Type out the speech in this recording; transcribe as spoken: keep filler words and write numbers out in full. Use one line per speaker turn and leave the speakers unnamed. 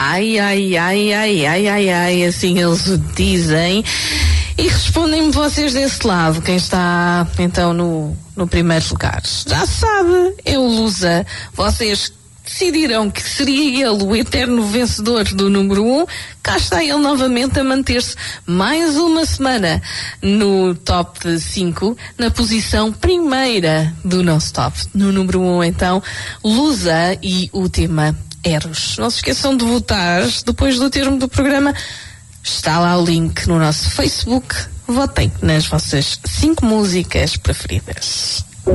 Ai, ai, ai, ai, ai, ai, ai, assim eles o dizem. E respondem-me vocês desse lado, quem está então no, no primeiro lugar. Já sabe, é o Lusa. Vocês decidiram que seria ele o eterno vencedor do número um. Cá está ele novamente a manter-se mais uma semana no top cinco, na posição primeira do nosso top. No número um, então, Lusa e o tema Eros. Não se esqueçam de votar depois do termo do programa. Está lá o link no nosso Facebook. Votem nas vossas cinco músicas preferidas.